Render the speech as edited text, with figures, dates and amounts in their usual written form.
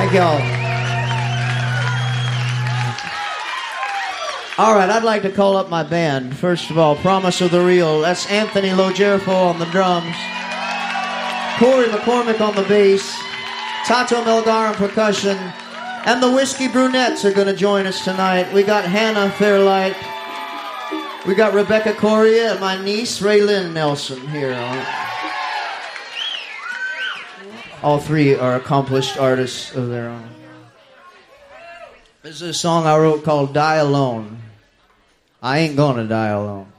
Thank y'all. All right, I'd like to call up my band. First of all, Promise of the Real. That's Anthony Logerfo on the drums, Corey McCormick on the bass, Tato Melgar on percussion, and the Whiskey Brunettes are going to join us tonight. We got Hannah Fairlight, we got Rebecca Correa, and my niece Raylyn Nelson here. All three are accomplished artists of their own. This is a song I wrote called Die Alone. I ain't gonna die alone.